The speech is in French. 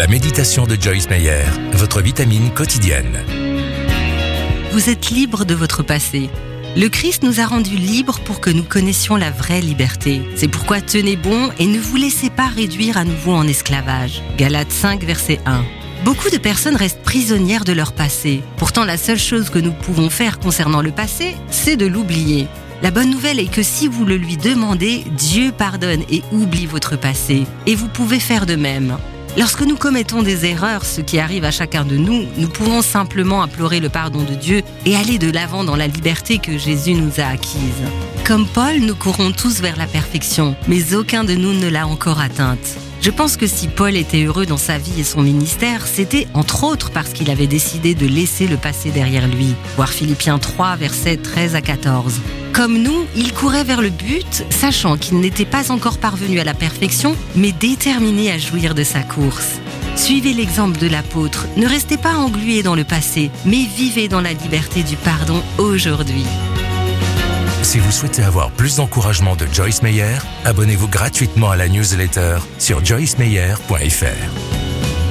La méditation de Joyce Meyer, votre vitamine quotidienne. Vous êtes libre de votre passé. Le Christ nous a rendus libres pour que nous connaissions la vraie liberté. C'est pourquoi tenez bon et ne vous laissez pas réduire à nouveau en esclavage. Galates 5, verset 1. Beaucoup de personnes restent prisonnières de leur passé. Pourtant, la seule chose que nous pouvons faire concernant le passé, c'est de l'oublier. La bonne nouvelle est que si vous le lui demandez, Dieu pardonne et oublie votre passé. Et vous pouvez faire de même. Lorsque nous commettons des erreurs, ce qui arrive à chacun de nous, nous pouvons simplement implorer le pardon de Dieu et aller de l'avant dans la liberté que Jésus nous a acquise. Comme Paul, nous courons tous vers la perfection, mais aucun de nous ne l'a encore atteinte. Je pense que si Paul était heureux dans sa vie et son ministère, c'était entre autres parce qu'il avait décidé de laisser le passé derrière lui. Voir Philippiens 3, versets 13 à 14. Comme nous, il courait vers le but, sachant qu'il n'était pas encore parvenu à la perfection, mais déterminé à jouir de sa course. Suivez l'exemple de l'apôtre, ne restez pas englués dans le passé, mais vivez dans la liberté du pardon aujourd'hui. Si vous souhaitez avoir plus d'encouragement de Joyce Meyer, abonnez-vous gratuitement à la newsletter sur joycemeyer.fr.